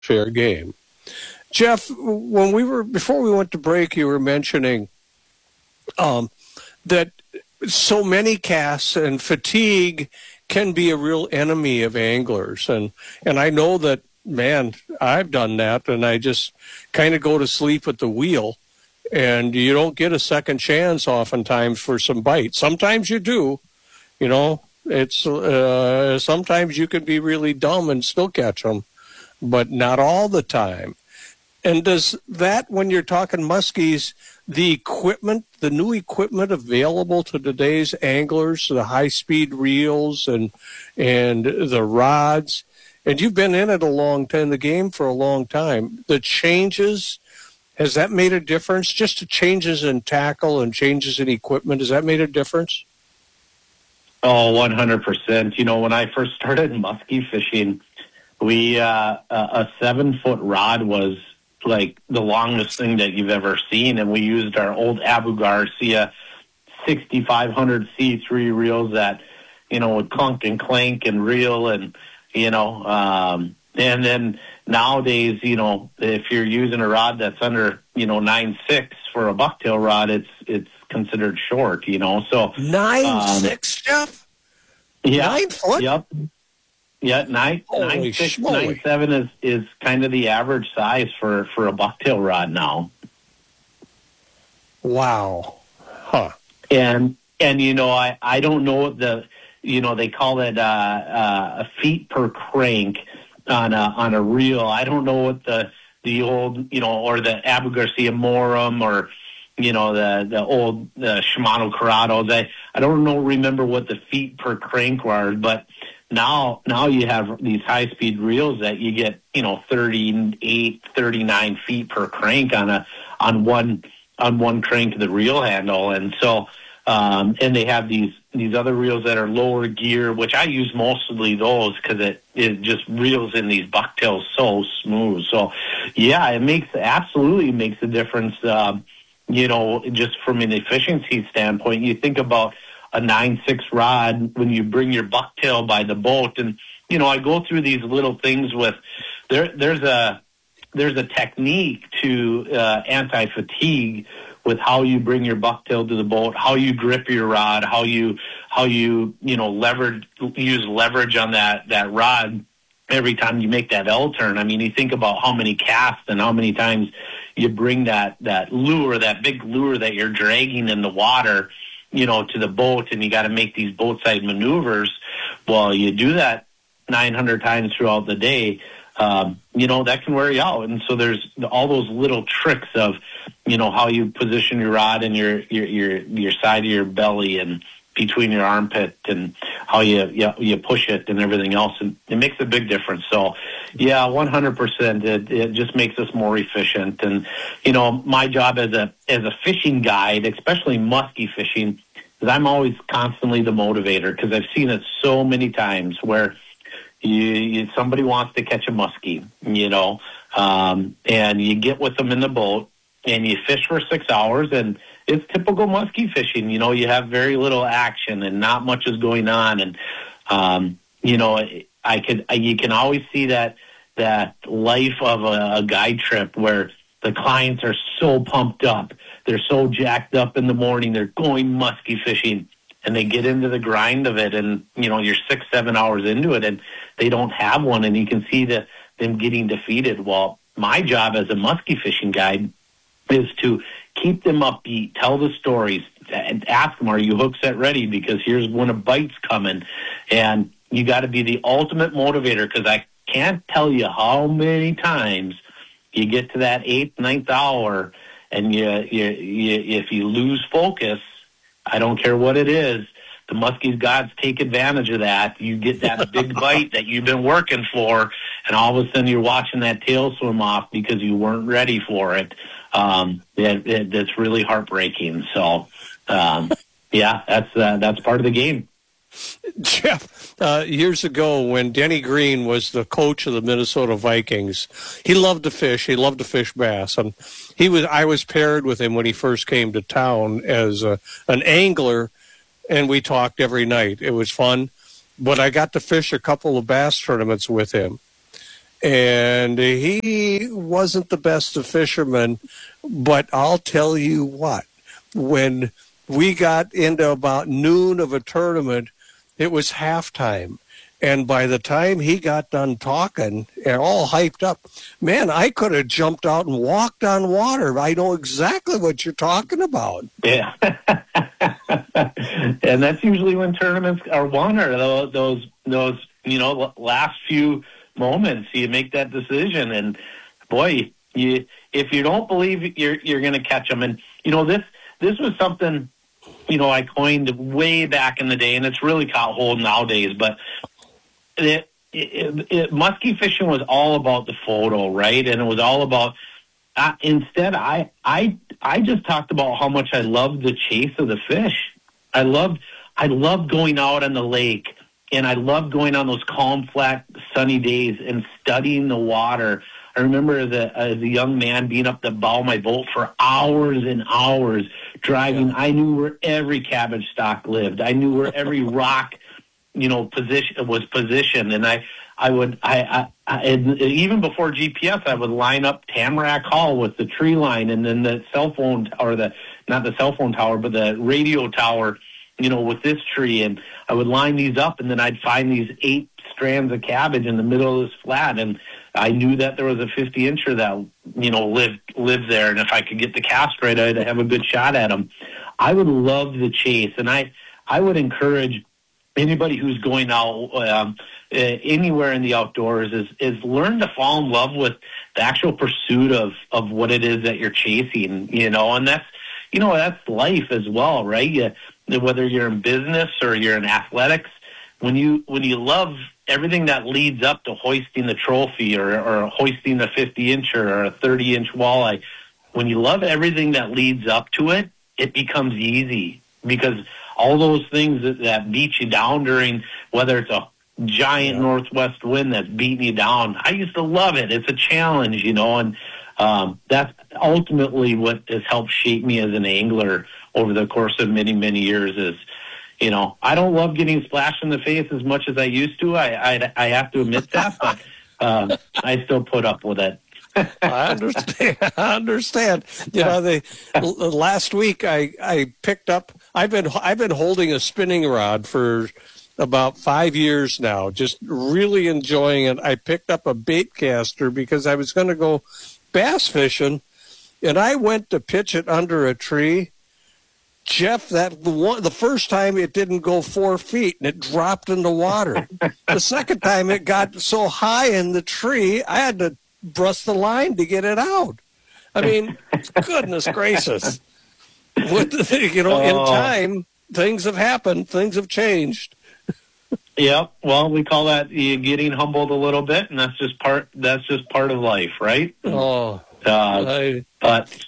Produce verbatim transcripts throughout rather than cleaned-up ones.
fair game. Jeff, when we were before we went to break, you were mentioning um, that so many casts and fatigue can be a real enemy of anglers, and and I know that, man, I've done that, and I just kind of go to sleep at the wheel, and you don't get a second chance oftentimes for some bites. Sometimes you do, you know. It's uh, sometimes you can be really dumb and still catch them, but not all the time. And does that, when you're talking muskies, the equipment, the new equipment available to today's anglers, the high-speed reels and and the rods, and you've been in it a long time, the game for a long time, the changes, has that made a difference? Just the changes in tackle and changes in equipment, has that made a difference? Oh, one hundred percent. You know, when I first started muskie fishing, we uh, a seven-foot rod was like the longest thing that you've ever seen, and we used our old Abu Garcia sixty-five hundred C three reels that, you know, would clunk and clank and reel, and, you know, um, and then nowadays, you know, if you're using a rod that's under, you know, nine six for a bucktail rod, it's it's considered short, you know. So nine um, six, Jeff? Yeah. Nine foot? Yep. Yeah, nine, nine six, nine seven is, is kind of the average size for, for a bucktail rod now. Wow. Huh. And, and you know, I, I don't know the, you know, they call it uh, uh, a feet per crank on a, on a reel. I don't know what the, the old, you know, or the Abu Garcia Morum or, you know, the, the old the Shimano Corrados. I, I don't know, remember what the feet per crank were, but now, now you have these high-speed reels that you get, you know, thirty-eight, thirty-nine feet per crank on a, on one, on one crank of the reel handle. And so, um, and they have these, these other reels that are lower gear, which I use mostly those because it, it just reels in these bucktails so smooth. So yeah, it makes, absolutely makes a difference. Um, you know, just from an efficiency standpoint, you think about a nine six rod when you bring your bucktail by the boat. And, you know, I go through these little things with, there, there's a, there's a technique to uh, anti-fatigue with how you bring your bucktail to the boat, how you grip your rod, how you, how you, you know, leverage, use leverage on that, that rod every time you make that L turn. I mean, you think about how many casts and how many times you bring that, that lure, that big lure that you're dragging in the water, you know, to the boat, and you got to make these boat side maneuvers. Well, you do that nine hundred times throughout the day, um, you know, that can wear you out. And so there's all those little tricks of, you know, how you position your rod and your, your, your, your side of your belly and between your armpit and how you, you, you push it and everything else. And it makes a big difference. So yeah, one hundred percent. It, it just makes us more efficient. And, you know, my job as a, as a fishing guide, especially muskie fishing, is I'm always constantly the motivator, because I've seen it so many times where you, you somebody wants to catch a muskie, you know, um, and you get with them in the boat and you fish for six hours and it's typical muskie fishing. You know, you have very little action and not much is going on. And, um, you know, I could, I, you can always see that, that life of a, a guide trip where the clients are so pumped up. They're so jacked up in the morning. They're going muskie fishing and they get into the grind of it. And, you know, you're six, seven hours into it and they don't have one. And you can see the, them getting defeated. Well, my job as a muskie fishing guide is to keep them upbeat, tell the stories, and ask them, are you hook set ready? Because here's when a bite's coming. And you got to be the ultimate motivator, because I can't tell you how many times you get to that eighth, ninth hour, and you, you, you, if you lose focus, I don't care what it is, the muskies gods take advantage of that. You get that big bite that you've been working for, and all of a sudden you're watching that tail swim off because you weren't ready for it. Um, it, it, it's really heartbreaking. So, um, yeah, that's uh, that's part of the game. Jeff, uh, years ago when Denny Green was the coach of the Minnesota Vikings, he loved to fish. He loved to fish bass, and he was. I was paired with him when he first came to town as a, an angler, and we talked every night. It was fun, but I got to fish a couple of bass tournaments with him. and he wasn't the best of fishermen, but I'll tell you what, when we got into about noon of a tournament, it was halftime. And by the time he got done talking and all hyped up, man, I could have jumped out and walked on water. I know exactly what you're talking about. Yeah. And that's usually when tournaments are won, or those, those, those, you know, last few moments you make that decision. And boy, you, if you don't believe you're, you're going to catch them. And, you know, this, this was something, you know, I coined way back in the day, and it's really caught hold nowadays, but It, it, it, muskie fishing was all about the photo, right? And it was all about. Uh, instead, I I I just talked about how much I loved the chase of the fish. I loved I loved going out on the lake, and I loved going on those calm, flat, sunny days and studying the water. I remember as a, as a young man being up the bow of my boat for hours and hours driving. Yeah. I knew where every cabbage stalk lived. I knew where every rock, you know, position was positioned, and I, I would, I, I, I and even before G P S, I would line up Tamarack Hall with the tree line, and then the cell phone, or the, not the cell phone tower, but the radio tower, you know, with this tree, and I would line these up, and then I'd find these eight strands of cabbage in the middle of this flat, and I knew that there was a fifty incher that, you know, lived, lived there, and if I could get the cast right, I'd have a good shot at them. I would love the chase, and I, I would encourage anybody who's going out um, uh, anywhere in the outdoors is is learn to fall in love with the actual pursuit of of what it is that you're chasing, you know, and that's, you know, that's life as well, right? You, whether you're in business or you're in athletics, when you when you love everything that leads up to hoisting the trophy or, or hoisting the fifty incher or a thirty inch walleye, when you love everything that leads up to it, it becomes easy, because all those things that, that beat you down during, whether it's a giant yeah. northwest wind that's beating you down, I used to love it. It's a challenge, you know, and um, that's ultimately what has helped shape me as an angler over the course of many, many years is, you know, I don't love getting splashed in the face as much as I used to. I I, I have to admit that, but uh, I still put up with it. I understand. I understand. You know, the last week I, I picked up. I've been I've been holding a spinning rod for about five years now. Just really enjoying it. I picked up a bait caster because I was going to go bass fishing, and I went to pitch it under a tree. Jeff, that the one the first time it didn't go four feet and it dropped in the water. The second time it got so high in the tree, I had to brush the line to get it out. I mean, goodness gracious. What the, you know, oh. in time, things have happened. Things have changed. Yeah, well, we call that you getting humbled a little bit, and that's just part. That's just part of life, right? Oh, uh, I, but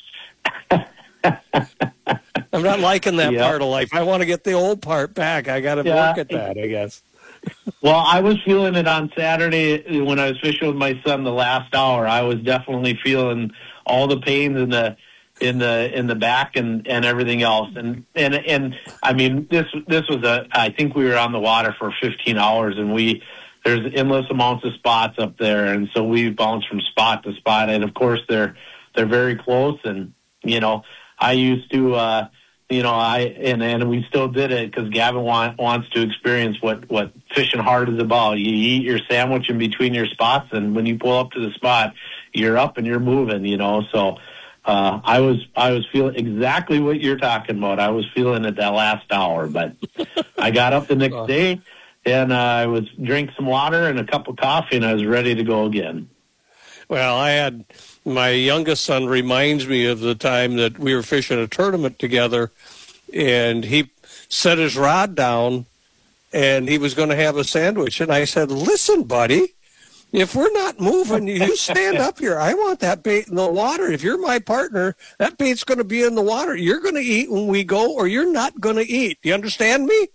I'm not liking that yep. part of life. I want to get the old part back. I got to yeah. work at that, I guess. Well, I was feeling it on Saturday when I was fishing with my son the last hour. I was definitely feeling all the pains in the in the in the back and, and everything else. And, and and I mean this this was a I think we were on the water for fifteen hours, and we there's endless amounts of spots up there, and so we bounced from spot to spot, and of course they're they're very close. And you know, I used to uh You know, I and, and we still did it because Gavin want, wants to experience what, what fishing hard is about. You eat your sandwich in between your spots, and when you pull up to the spot, you're up and you're moving. You know, so uh, I was I was feeling exactly what you're talking about. I was feeling it that last hour, but I got up the next day and uh, I was drank some water and a cup of coffee, and I was ready to go again. Well, I had. My youngest son reminds me of the time that we were fishing a tournament together, and he set his rod down, and he was going to have a sandwich. And I said, listen, buddy, if we're not moving, you stand up here. I want that bait in the water. If you're my partner, that bait's going to be in the water. You're going to eat when we go, or you're not going to eat. You understand me?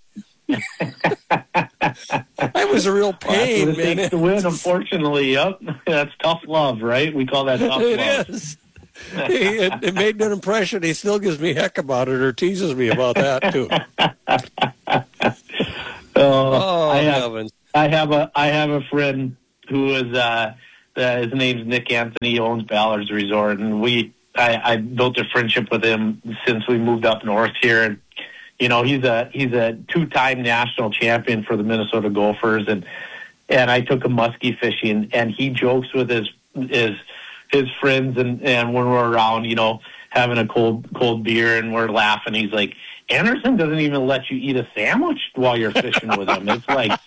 That was a real pain, well, man. Takes to win, unfortunately. Yep, that's tough love, right? We call that tough it love. It is. it, it made an impression. He still gives me heck about it, or teases me about that too. oh, oh I have, heavens! I have a I have a friend who is uh, Uh, his name's Nick Anthony. He owns Ballard's Resort, and we I, I built a friendship with him since we moved up north here. And you know, he's a he's a two-time national champion for the Minnesota Gophers, and and I took him muskie fishing, and he jokes with his his his friends, and and when we're around, you know, having a cold cold beer, and we're laughing. He's like, Anderson doesn't even let you eat a sandwich while you're fishing with him. It's like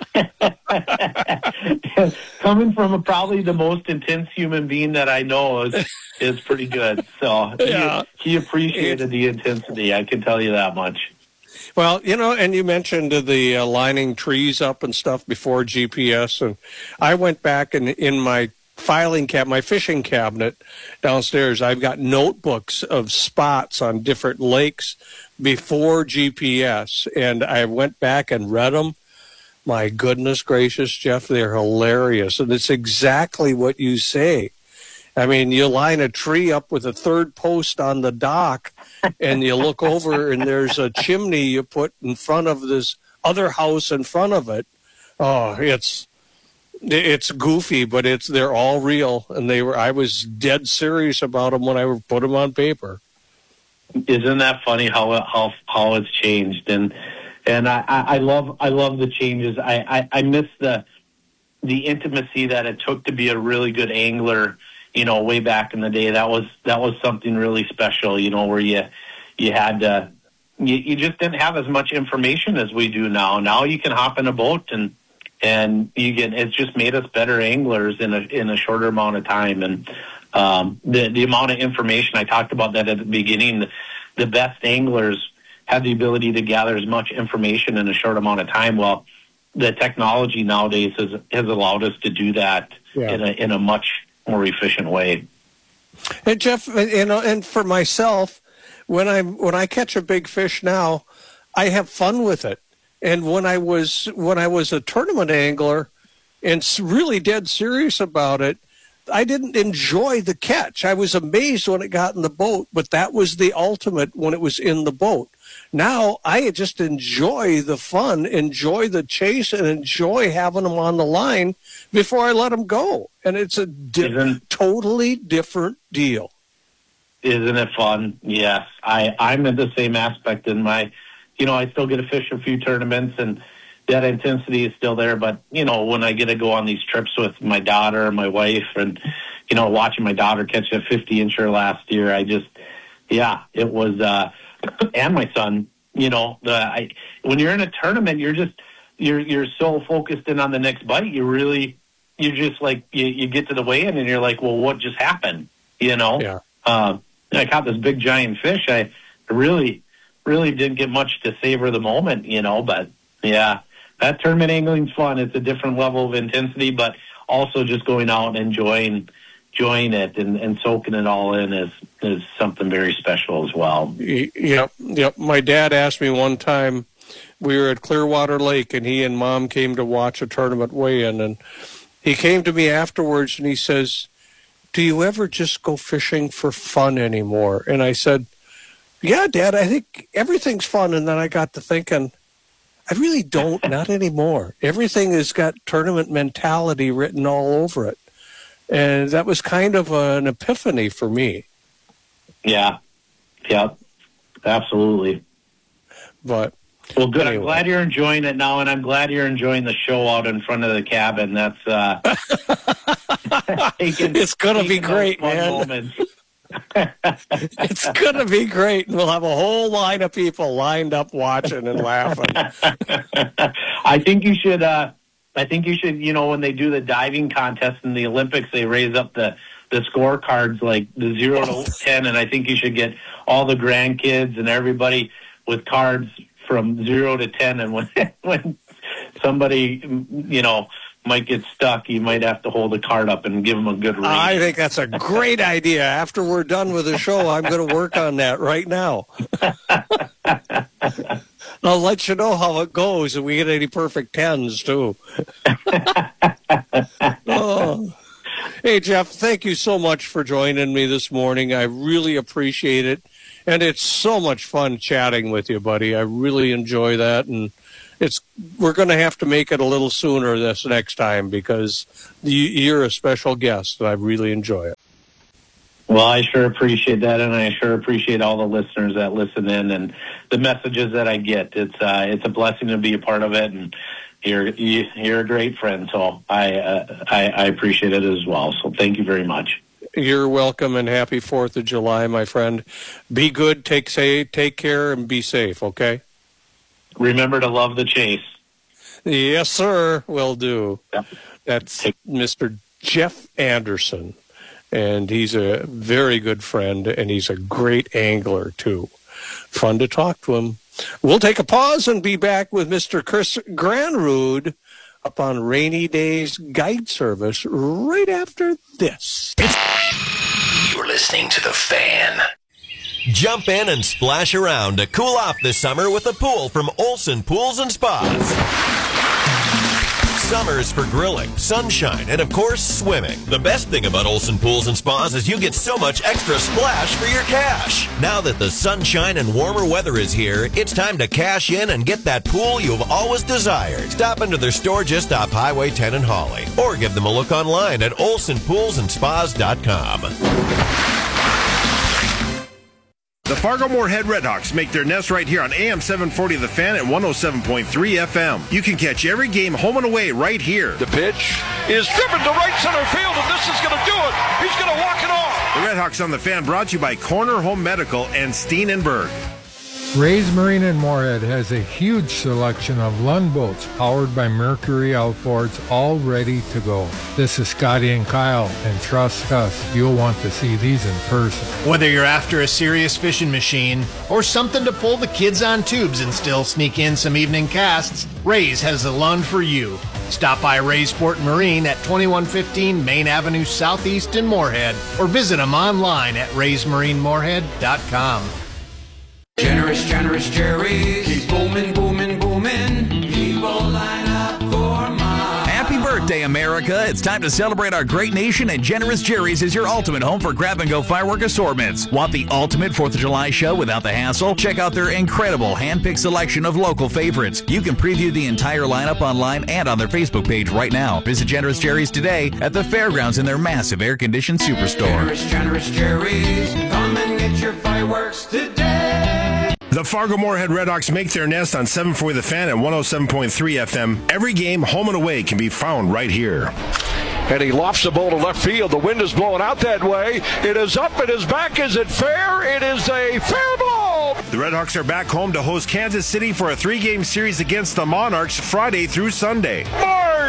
coming from a, probably the most intense human being that I know is is pretty good. So yeah. he, he appreciated the intensity. I can tell you that much. Well, you know, and you mentioned the uh, lining trees up and stuff before G P S, and I went back and in my filing cabinet, my fishing cabinet downstairs, I've got notebooks of spots on different lakes before G P S, and I went back and read them. My goodness gracious, Jeff, they're hilarious, and it's exactly what you say. I mean, you line a tree up with a third post on the dock, and you look over, and there's a chimney you put in front of this other house in front of it. Oh, it's it's goofy, but it's they're all real, and they were. I was dead serious about them when I put them on paper. Isn't that funny how how how it's changed? And and I, I love I love the changes. I, I, I miss the the intimacy that it took to be a really good angler. You know, way back in the day, that was that was something really special. You know, where you you had to, you, you just didn't have as much information as we do now. Now you can hop in a boat and and you get. It's just made us better anglers in a in a shorter amount of time. And um, the the amount of information I talked about that at the beginning, the, the best anglers have the ability to gather as much information in a short amount of time. Well, the technology nowadays has has allowed us to do that yeah. in a in a much more efficient way. And Jeff, you know, and for myself, when I when I catch a big fish now, I have fun with it. And when I was when I was a tournament angler and really dead serious about it, I didn't enjoy the catch. I was amazed when it got in the boat, but that was the ultimate when it was in the boat. Now I just enjoy the fun, enjoy the chase, and enjoy having them on the line before I let them go. And it's a di- totally different deal. Isn't it fun? Yes. I, I'm in the same aspect in my, you know, I still get to fish a few tournaments, and that intensity is still there. But, you know, when I get to go on these trips with my daughter and my wife and, you know, watching my daughter catch a fifty-incher last year, I just, yeah, it was, uh, and my son, you know, the, I, when you're in a tournament, you're just, you're you're so focused in on the next bite. You really, you just like, you, you get to the weigh-in and you're like, well, what just happened? You know? Yeah. Uh, I caught this big giant fish. I really, really didn't get much to savor the moment, you know, but yeah, that tournament angling's fun. It's a different level of intensity, but also just going out and enjoying enjoying it and, and soaking it all in is, is something very special as well. Yep, yep. My dad asked me one time, we were at Clearwater Lake, and he and Mom came to watch a tournament weigh-in, and he came to me afterwards, and he says, do you ever just go fishing for fun anymore? And I said, yeah, Dad, I think everything's fun. And then I got to thinking, I really don't, not anymore. Everything has got tournament mentality written all over it. And that was kind of an epiphany for me. Yeah. Yeah, absolutely. But well, good. Anyway. I'm glad you're enjoying it now, and I'm glad you're enjoying the show out in front of the cabin. That's uh, taking, it's going to be great, man. It's going to be great. We'll have a whole line of people lined up watching and laughing. I think you should. Uh, I think you should. You know, when they do the diving contest in the Olympics, they raise up the the scorecards like the zero to ten, and I think you should get all the grandkids and everybody with cards from zero to ten, and when when somebody, you know, might get stuck, you might have to hold a card up and give them a good read. I think that's a great idea. After we're done with the show, I'm going to work on that right now. I'll let you know how it goes, and we get any perfect tens, too. Oh. Hey, Jeff, thank you so much for joining me this morning. I really appreciate it. And it's so much fun chatting with you, buddy. I really enjoy that. And it's we're going to have to make it a little sooner this next time because you, you're a special guest, and I really enjoy it. Well, I sure appreciate that, and I sure appreciate all the listeners that listen in and the messages that I get. It's uh, it's a blessing to be a part of it, and you're you, you're a great friend, so I, uh, I I appreciate it as well. So thank you very much. You're welcome, and happy Fourth of July, my friend. Be good, take say, take care, and be safe. Okay. Remember to love the chase. Yes, sir. Will do. Yep. That's take- Mister Jeff Anderson. And he's a very good friend, and he's a great angler, too. Fun to talk to him. We'll take a pause and be back with Mister Chris Granrud up on Rainy Days Guide Service right after this. You're listening to The Fan. Jump in and splash around to cool off this summer with a pool from Olson Pools and Spas. Summer's for grilling, sunshine, and of course, swimming. The best thing about Olson Pools and Spas is you get so much extra splash for your cash. Now that the sunshine and warmer weather is here, it's time to cash in and get that pool you've always desired. Stop into their store just off Highway ten in Hawley, or give them a look online at olson pools and spas dot com. The Fargo-Moorhead Redhawks make their nest right here on A M seven forty The Fan and one oh seven point three F M. You can catch every game home and away right here. The pitch is driven to right center field, and this is going to do it. He's going to walk it off. The Redhawks on The Fan brought to you by Corner Home Medical and Steenenberg. Ray's Marine in Moorhead has a huge selection of Lund boats powered by Mercury outboards, all ready to go. This is Scotty and Kyle, and trust us, you'll want to see these in person. Whether you're after a serious fishing machine or something to pull the kids on tubes and still sneak in some evening casts, Ray's has the Lund for you. Stop by Ray's Sport Marine at twenty-one fifteen Main Avenue Southeast in Moorhead, or visit them online at rays marine moorhead dot com. Generous, generous Jerry's. Keep booming, booming, booming. People line up for mine. Happy birthday, America. It's time to celebrate our great nation, and Generous Jerry's is your ultimate home for grab-and-go firework assortments. Want the ultimate fourth of July show without the hassle? Check out their incredible hand-picked selection of local favorites. You can preview the entire lineup online and on their Facebook page right now. Visit Generous Jerry's today at the fairgrounds in their massive air-conditioned superstore. Generous, generous Jerry's. Come and get your fireworks today. The Fargo-Moorhead Redhawks make their nest on seven forty The Fan and one oh seven point three F M. Every game, home and away, can be found right here. And he lofts the ball to left field. The wind is blowing out that way. It is up. It is back. Is it fair? It is a fair ball. The Redhawks are back home to host Kansas City for a three-game series against the Monarchs Friday through Sunday. Marge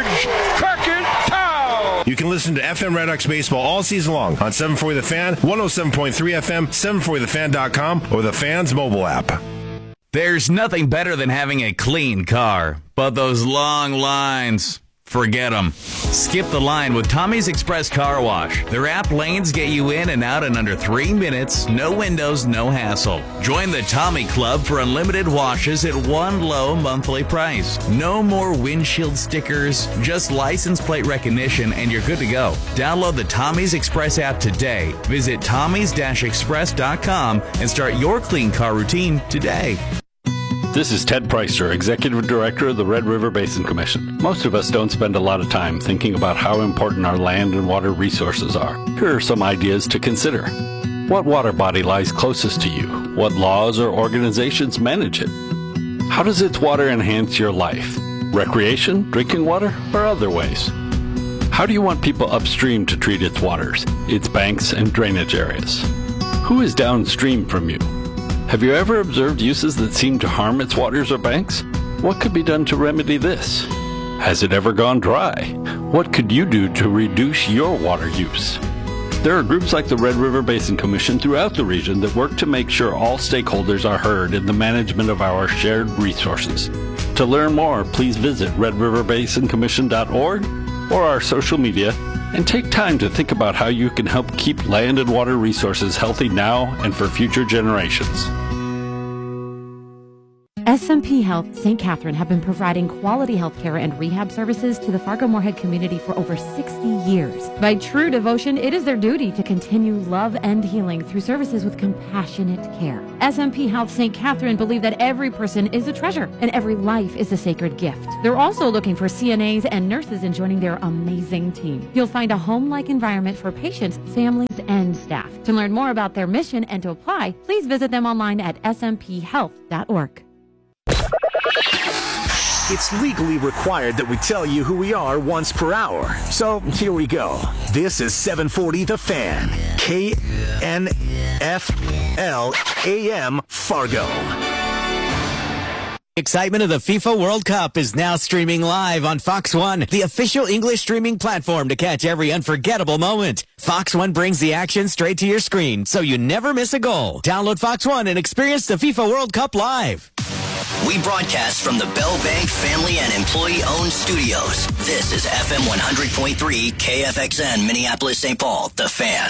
Crockett-Town. You can listen to F M Redhawks baseball all season long on seven forty The Fan, one oh seven point three F M, seven forty the fan dot com, or the Fan's mobile app. There's nothing better than having a clean car, but those long lines, forget them. Skip the line with Tommy's Express Car Wash. Their app lanes get you in and out in under three minutes, no windows, no hassle. Join the Tommy Club for unlimited washes at one low monthly price. No more windshield stickers, just license plate recognition, and you're good to go. Download the Tommy's Express app today. Visit tommys dash express dot com and start your clean car routine today. This is Ted Preister, Executive Director of the Red River Basin Commission. Most of us don't spend a lot of time thinking about how important our land and water resources are. Here are some ideas to consider. What water body lies closest to you? What laws or organizations manage it? How does its water enhance your life? Recreation, drinking water, or other ways? How do you want people upstream to treat its waters, its banks and drainage areas? Who is downstream from you? Have you ever observed uses that seem to harm its waters or banks? What could be done to remedy this? Has it ever gone dry? What could you do to reduce your water use? There are groups like the Red River Basin Commission throughout the region that work to make sure all stakeholders are heard in the management of our shared resources. To learn more, please visit red river basin commission dot org or our social media, and take time to think about how you can help keep land and water resources healthy now and for future generations. S M P Health Saint Catherine have been providing quality health care and rehab services to the Fargo-Moorhead community for over sixty years. By true devotion, it is their duty to continue love and healing through services with compassionate care. S M P Health Saint Catherine believe that every person is a treasure and every life is a sacred gift. They're also looking for C N As and nurses in joining their amazing team. You'll find a home-like environment for patients, families, and staff. To learn more about their mission and to apply, please visit them online at s m p health dot org. It's legally required that we tell you who we are once per hour. So here we go. This is seven forty The Fan. K N F L A M Fargo. Excitement of the FIFA World Cup is now streaming live on Fox One, the official English streaming platform to catch every unforgettable moment. Fox One brings the action straight to your screen, so you never miss a goal. Download Fox One and experience the FIFA World Cup live. We broadcast from the Bell Bank family and employee-owned studios. This is F M one hundred point three K F X N, Minneapolis, Saint Paul, The Fan.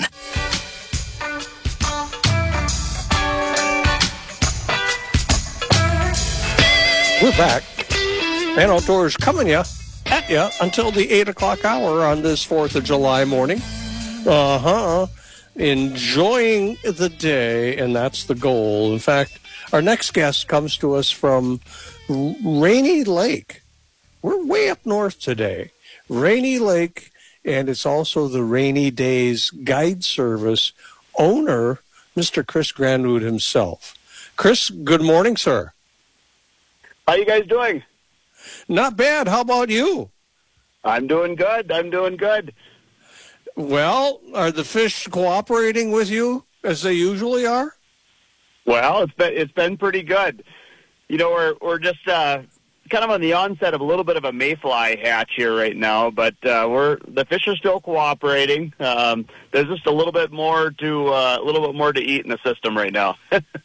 We're back. Fan Outdoors coming ya, at ya until the eight o'clock hour on this fourth of July morning. Uh-huh. Enjoying the day, and that's the goal. In fact, our next guest comes to us from Rainy Lake. We're way up north today. Rainy Lake, and it's also the Rainy Days Guide Service owner, Mister Chris Granwood himself. Chris, good morning, sir. How you guys doing? Not bad. How about you? I'm doing good. I'm doing good. Well, are the fish cooperating with you as they usually are? Well, it's been it's been pretty good. You know, we're we're just uh, kind of on the onset of a little bit of a mayfly hatch here right now, but uh, we're the fish are still cooperating. Um, there's just a little bit more to uh, a little bit more to eat in the system right now.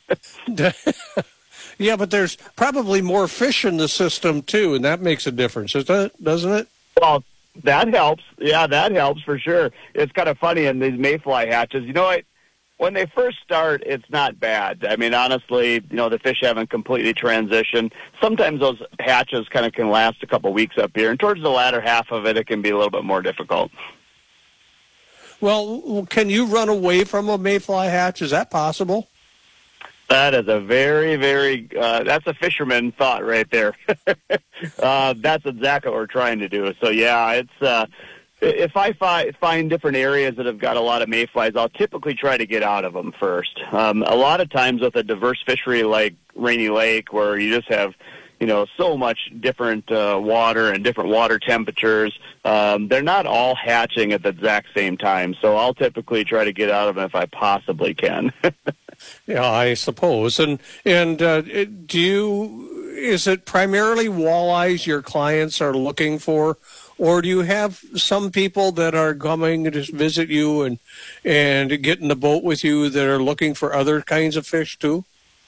Yeah, but there's probably more fish in the system too, and that makes a difference, doesn't it? Doesn't it? Well, that helps. Yeah, that helps for sure. It's kind of funny in these mayfly hatches. You know what? When they first start, it's not bad. I mean, honestly, you know, the fish haven't completely transitioned. Sometimes those hatches kind of can last a couple weeks up here, and towards the latter half of it, it can be a little bit more difficult. Well, can you run away from a mayfly hatch? Is that possible? That is a very, very, uh, that's a fisherman thought right there. uh, that's exactly what we're trying to do. So, yeah, it's, uh, if I fi- find different areas that have got a lot of mayflies, I'll typically try to get out of them first. Um, a lot of times with a diverse fishery like Rainy Lake, where you just have, you know, so much different uh, water and different water temperatures, um, they're not all hatching at the exact same time. So I'll typically try to get out of them if I possibly can. Yeah, I suppose. And and uh, do you, is it primarily walleyes your clients are looking for, or do you have some people that are coming to visit you and and get in the boat with you that are looking for other kinds of fish too?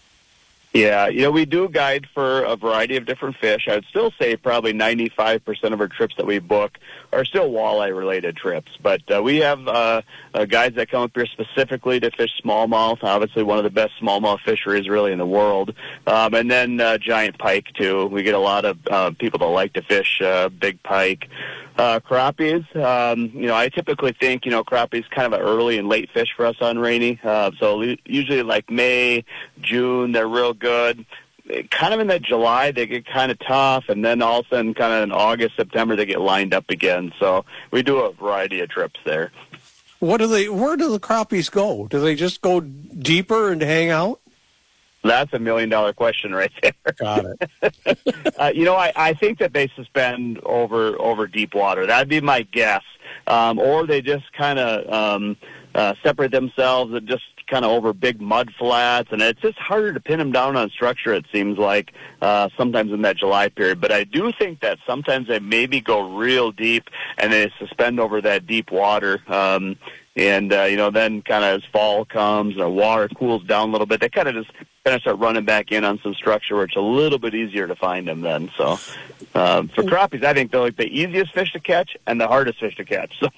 Yeah, you know, we do guide for a variety of different fish. I'd still say probably ninety-five percent of our trips that we book are still walleye-related trips. But uh, we have uh, uh, guides that come up here specifically to fish smallmouth, obviously one of the best smallmouth fisheries really in the world, um, and then uh, giant pike, too. We get a lot of uh, people that like to fish uh, big pike. Uh, crappies, um, you know, I typically think, you know, crappies kind of an early and late fish for us on Rainy. Uh, so usually like May, June, they're real good. Kind of in that July, they get kind of tough, and then all of a sudden kind of in August, September, they get lined up again. So we do a variety of trips there. What do they, where do the crappies go? Do they just go deeper and hang out? That's a million-dollar question right there. Got it. uh, you know, I, I think that they suspend over over deep water. That'd be my guess. Um, or they just kind of um, uh, separate themselves and just kind of over big mud flats. And it's just harder to pin them down on structure, it seems like, uh, sometimes in that July period. But I do think that sometimes they maybe go real deep and they suspend over that deep water. Um, and, uh, you know, then kind of as fall comes and the water cools down a little bit, they kind of just kind of start running back in on some structure where it's a little bit easier to find them then. So, Um, for crappies, I think they're like the easiest fish to catch and the hardest fish to catch. So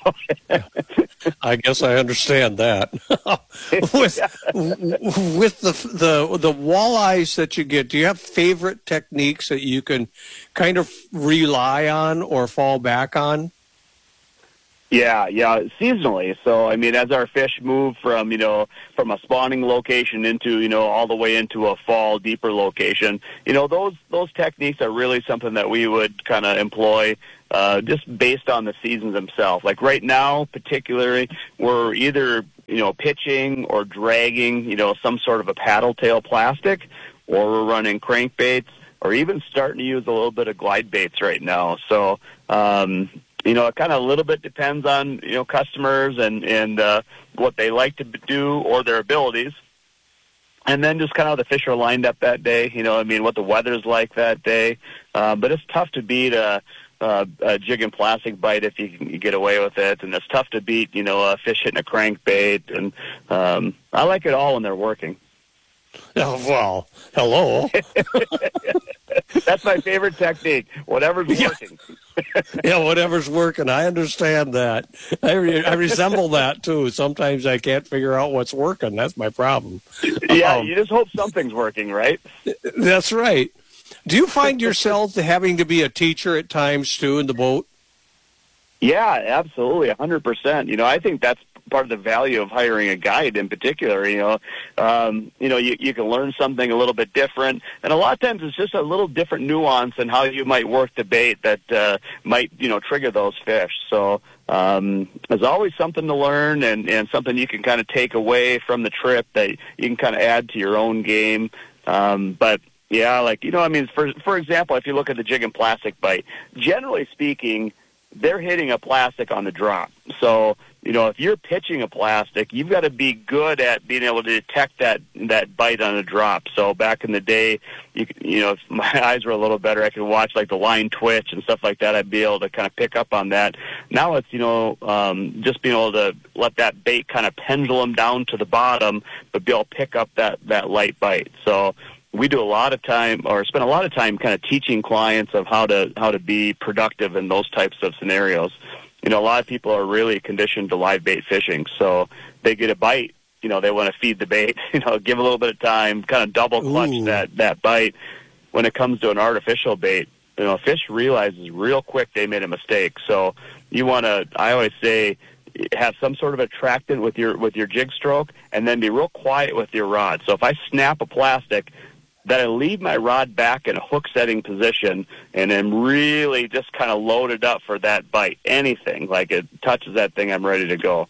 I guess I understand that. with with the the the walleyes that you get, do you have favorite techniques that you can kind of rely on or fall back on? Yeah, yeah, seasonally. So, I mean, as our fish move from, you know, from a spawning location into, you know, all the way into a fall, deeper location, you know, those those techniques are really something that we would kind of employ uh, just based on the seasons themselves. Like right now, particularly, we're either, you know, pitching or dragging, you know, some sort of a paddle tail plastic, or we're running crankbaits, or even starting to use a little bit of glide baits right now. So, um you know, it kind of a little bit depends on, you know, customers and, and uh, what they like to do or their abilities. And then just kind of how the fish are lined up that day, you know, I mean, what the weather's like that day. Uh, but it's tough to beat a, a, a jig and plastic bite if you can get away with it. And it's tough to beat, you know, a fish hitting a crankbait. And um, I like it all when they're working. Oh, well, hello. That's my favorite technique, whatever's working. Yeah, whatever's working. I understand that. I, re- I resemble that, too. Sometimes I can't figure out what's working. That's my problem. Yeah, um, you just hope something's working, right? That's right. Do you find yourself having to be a teacher at times, too, in the boat? Yeah, absolutely, one hundred percent. You know, I think that's part of the value of hiring a guide in particular. You know, um, you know, you, you can learn something a little bit different, and a lot of times it's just a little different nuance in how you might work the bait that uh, might, you know, trigger those fish. So um, there's always something to learn, and, and something you can kind of take away from the trip that you can kind of add to your own game. Um, but yeah, like, you know, I mean, for for example, if you look at the jig and plastic bite, generally speaking, they're hitting a plastic on the drop. So, you know, if you're pitching a plastic, you've got to be good at being able to detect that that bite on a drop. So back in the day, you you know, if my eyes were a little better, I could watch like the line twitch and stuff like that. I'd be able to kind of pick up on that. Now it's, you know, um, just being able to let that bait kind of pendulum down to the bottom, but be able to pick up that, that light bite. So we do a lot of time, or spend a lot of time kind of teaching clients of how to how to be productive in those types of scenarios. You know, a lot of people are really conditioned to live bait fishing, so they get a bite, you know, they want to feed the bait, you know, give a little bit of time, kind of double clutch Ooh. that that bite. When it comes to an artificial bait, you know, a fish realizes real quick they made a mistake. So you want to, I always say, have some sort of attractant with your with your jig stroke, and then be real quiet with your rod. So if I snap a plastic, that I leave my rod back in a hook setting position and am really just kind of loaded up for that bite. Anything, like it touches that thing, I'm ready to go.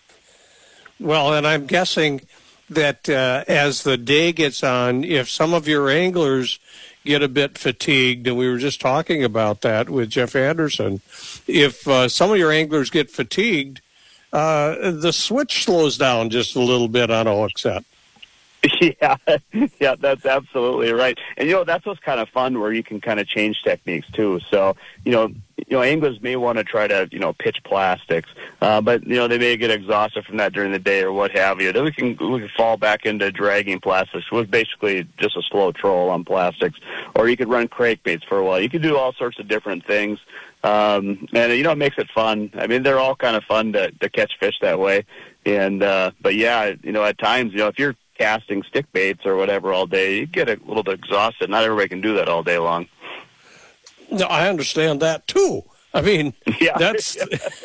Well, and I'm guessing that uh, as the day gets on, if some of your anglers get a bit fatigued, and we were just talking about that with Jeff Anderson, if uh, some of your anglers get fatigued, uh, the switch slows down just a little bit on a hook set. Yeah, yeah, that's absolutely right. And, you know, that's what's kind of fun, where you can kind of change techniques, too. So, you know, you know, anglers may want to try to, you know, pitch plastics, uh, but, you know, they may get exhausted from that during the day or what have you. Then we can we can fall back into dragging plastics, which is basically just a slow troll on plastics. Or you could run crankbaits for a while. You can do all sorts of different things. Um, and, you know, it makes it fun. I mean, they're all kind of fun to, to catch fish that way. And, uh, but, yeah, you know, at times, you know, if you're casting stick baits or whatever all day, you get a little bit exhausted. Not everybody can do that all day long. No, I understand that too. I mean, yeah. that's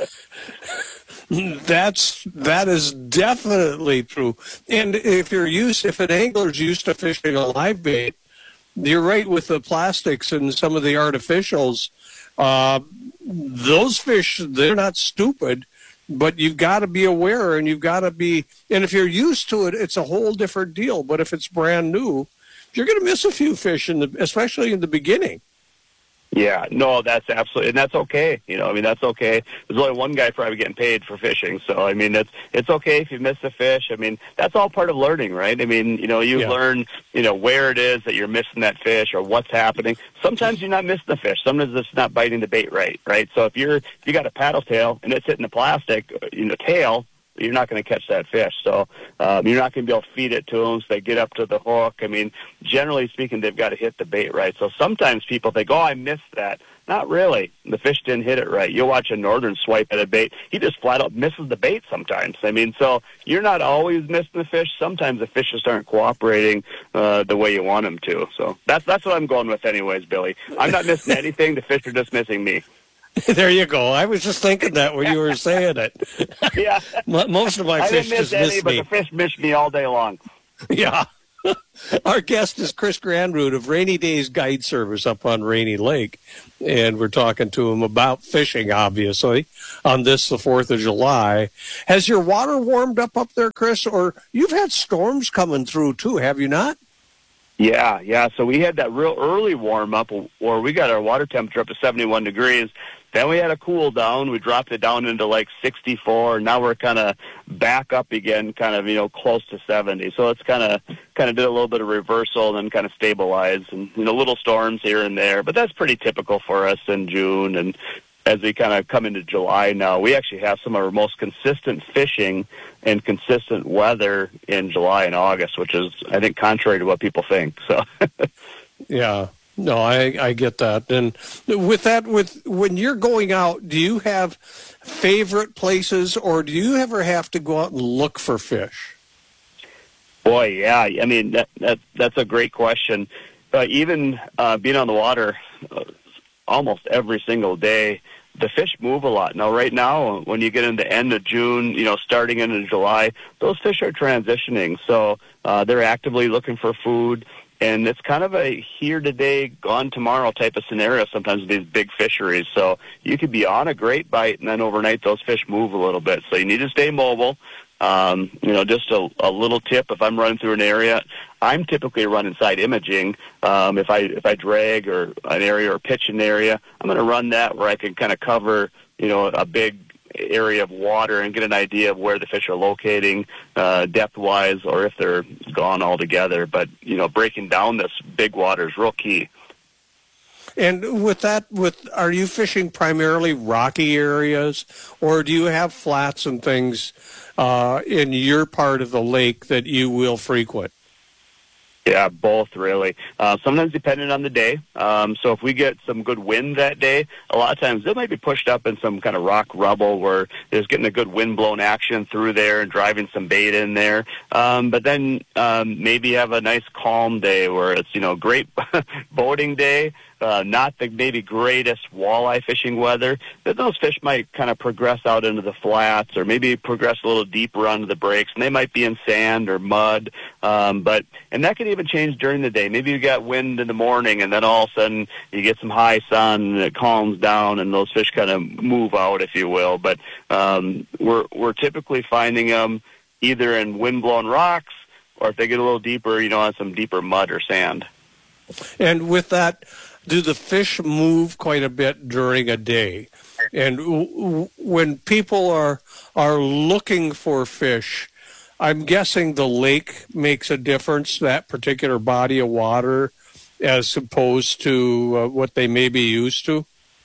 that's that is definitely true. And if you're used, if an angler's used to fishing a live bait, you're right with the plastics and some of the artificials. Uh, those fish, they're not stupid. But you've got to be aware, and you've got to be, and if you're used to it, it's a whole different deal. But if it's brand new, you're going to miss a few fish, in the, especially in the beginning. Yeah, no, that's absolutely, and that's okay. You know, I mean, that's okay. There's only one guy probably getting paid for fishing, so I mean, it's it's okay if you miss a fish. I mean, that's all part of learning, right? I mean, you know, you yeah. learn, you know, where it is that you're missing that fish or what's happening. Sometimes you're not missing the fish. Sometimes it's not biting the bait right, right? So if you're if you got a paddle tail and it's hitting the plastic, you know, tail, you're not going to catch that fish. So um, you're not going to be able to feed it to them so they get up to the hook. I mean, generally speaking, they've got to hit the bait right. So sometimes people think, oh, I missed that. Not really. The fish didn't hit it right. You'll watch a northern swipe at a bait. He just flat out misses the bait sometimes. I mean, so you're not always missing the fish. Sometimes the fish just aren't cooperating uh, the way you want them to. So that's that's what I'm going with anyways, Billy. I'm not missing anything. The fish are just missing me. There you go. I was just thinking that when you were saying it. Yeah. Most of my I fish didn't miss just any, miss but me. the fish missed me all day long. Yeah. Our guest is Chris Grandroot of Rainy Days Guide Service up on Rainy Lake, and we're talking to him about fishing, obviously, on this, the fourth of July. Has your water warmed up up there, Chris, or you've had storms coming through, too, have you not? Yeah, yeah. So we had that real early warm-up, or we got our water temperature up to seventy-one degrees. Then we had a cool down. We dropped it down into like sixty-four. Now we're kind of back up again, kind of, you know, close to seventy. So it's kind of kind of did a little bit of reversal and then kind of stabilized, and, you know, little storms here and there. But that's pretty typical for us in June. And as we kind of come into July now, we actually have some of our most consistent fishing and consistent weather in July and August, which is, I think, contrary to what people think. So, yeah. No, I, I get that. And with that, with when you're going out, do you have favorite places, or do you ever have to go out and look for fish? Boy, yeah. I mean, that, that that's a great question. Uh, even uh, being on the water uh, almost every single day, the fish move a lot. Now, right now, when you get into the end of June, you know, starting into July, those fish are transitioning. So uh, they're actively looking for food. And it's kind of a here today, gone tomorrow type of scenario sometimes with these big fisheries. So you could be on a great bite, and then overnight those fish move a little bit. So you need to stay mobile. Um, you know, just a, a little tip, if I'm running through an area, I'm typically running side imaging. Um, if I if I drag or an area or pitch an area, I'm going to run that where I can kind of cover, you know, a big area of water and get an idea of where the fish are locating uh, depth-wise, or if they're gone altogether. But, you know, breaking down this big water is real key. And with that, with are you fishing primarily rocky areas, or do you have flats and things uh, in your part of the lake that you will frequent? Yeah, both really. Uh, sometimes depending on the day. Um, so if we get some good wind that day, a lot of times they might be pushed up in some kind of rock rubble where there's getting a good wind-blown action through there and driving some bait in there. Um, but then um, maybe you have a nice calm day where it's, you know, great boating day. Uh, not the maybe greatest walleye fishing weather, but those fish might kind of progress out into the flats or maybe progress a little deeper onto the breaks, and they might be in sand or mud. Um, but and that can even change during the day. Maybe you got wind in the morning, and then all of a sudden you get some high sun, and it calms down, and those fish kind of move out, if you will. But um, we're we're typically finding them either in wind-blown rocks, or if they get a little deeper, you know, on some deeper mud or sand. And with that, do the fish move quite a bit during a day? And w- w- when people are are looking for fish, I'm guessing the lake makes a difference, that particular body of water, as opposed to uh, what they may be used to?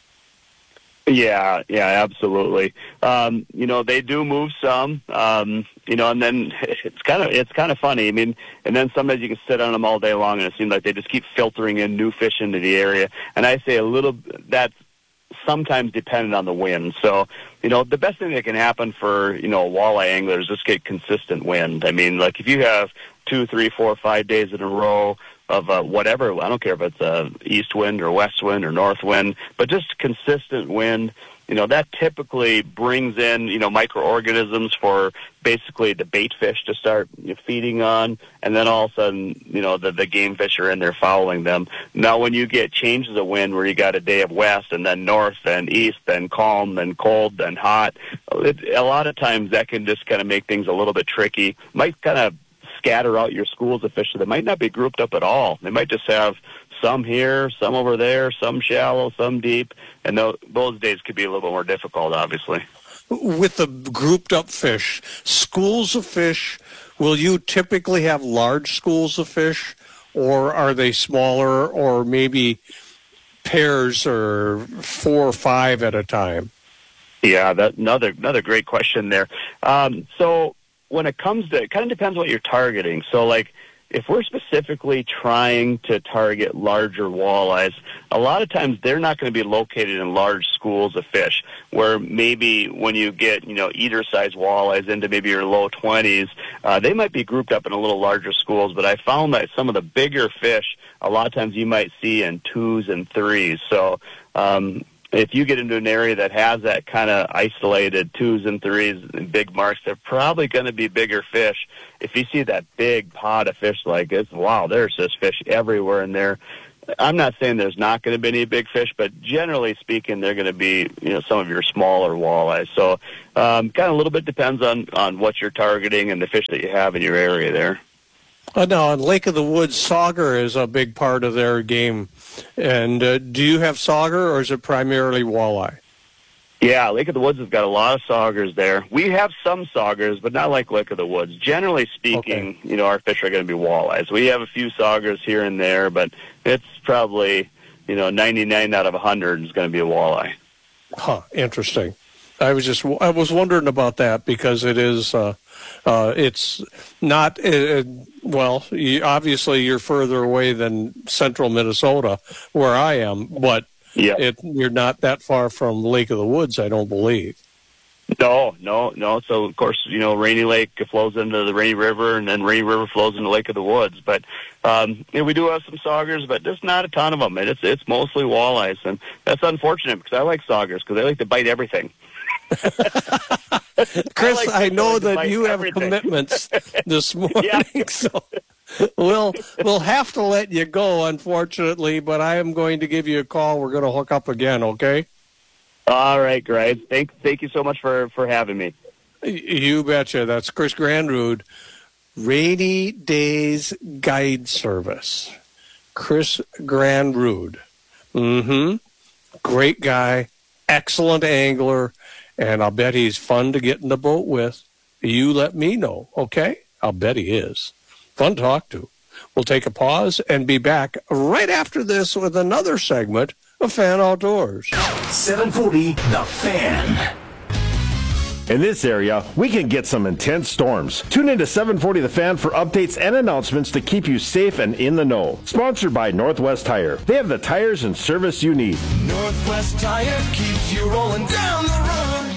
Yeah, yeah, absolutely. Um, you know, they do move some, um, you know, and then it's kind of it's kind of funny. I mean, and then sometimes you can sit on them all day long, and it seems like they just keep filtering in new fish into the area. And I say a little that's sometimes dependent on the wind. So, you know, the best thing that can happen for, you know, a walleye angler is just get consistent wind. I mean, like if you have two, three, four, five days in a row of uh, whatever, I don't care if it's uh, east wind or west wind or north wind, but just consistent wind, you know, that typically brings in, you know, microorganisms for basically the bait fish to start you know, feeding on, and then all of a sudden, you know, the, the game fish are in there following them. Now, when you get changes of wind where you got a day of west and then north, then east, then calm, then cold, then hot, it, a lot of times that can just kind of make things a little bit tricky. Might kind of scatter out your schools of fish that might not be grouped up at all. They might just have some here, some over there, some shallow, some deep, and th- those days could be a little bit more difficult, obviously. With the grouped up fish, schools of fish, will you typically have large schools of fish, or are they smaller, or maybe pairs or four or five at a time? Yeah, that another another great question there. Um, so when it comes to, it kind of depends what you're targeting. So like if we're specifically trying to target larger walleyes, a lot of times they're not going to be located in large schools of fish, where maybe when you get, you know, eater-sized walleyes into maybe your low twenties, uh, they might be grouped up in a little larger schools. But I found that some of the bigger fish, a lot of times you might see in twos and threes. So um, if you get into an area that has that kind of isolated twos and threes and big marks, they're probably going to be bigger fish. If you see that big pod of fish like this, wow, there's just fish everywhere in there. I'm not saying there's not going to be any big fish, but generally speaking, they're going to be, you know, some of your smaller walleyes. So um, kind of a little bit depends on, on what you're targeting and the fish that you have in your area there. Uh, now, on Lake of the Woods, sauger is a big part of their game. And uh, do you have sauger, or is it primarily walleye? Yeah, Lake of the Woods has got a lot of saugers there. We have some saugers, but not like Lake of the Woods. Generally speaking, okay. you know, our fish are going to be walleyes. We have a few saugers here and there, but it's probably, you know, ninety-nine out of one hundred is going to be a walleye. Huh, interesting. I was just, I was wondering about that because it is, uh, uh, it's not, uh, well, you, obviously you're further away than central Minnesota where I am, but yeah. it, you're not that far from Lake of the Woods, I don't believe. No, no, no. So, of course, you know, Rainy Lake flows into the Rainy River, and then Rainy River flows into Lake of the Woods. But um, you know, we do have some saugers, but there's not a ton of them. It's it's mostly walleyes, and that's unfortunate because I like saugers because they like to bite everything. Chris, I, like I know that you have everything. commitments this morning, so we'll we'll have to let you go, unfortunately. But I am going to give you a call. We're going to hook up again, okay? All right, great. Thank, thank you so much for, for having me. You betcha. That's Chris Grandrude, Rainy Days Guide Service. Chris Grandrude. Mm-hmm. Great guy, excellent angler, and I'll bet he's fun to get in the boat with. You let me know, okay? I'll bet he is. Fun to talk to. We'll take a pause and be back right after this with another segment of Fan Outdoors. seven forty The Fan. In this area, we can get some intense storms. Tune into seven forty The Fan for updates and announcements to keep you safe and in the know. Sponsored by Northwest Tire. They have the tires and service you need. Northwest Tire keeps you rolling down the road.